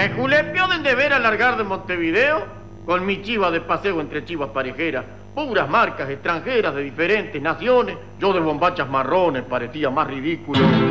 Me julepió del deber alargar de Montevideo con mi chiva de paseo entre chivas parejeras, puras marcas extranjeras de diferentes naciones. Yo de bombachas marrones parecía más ridículo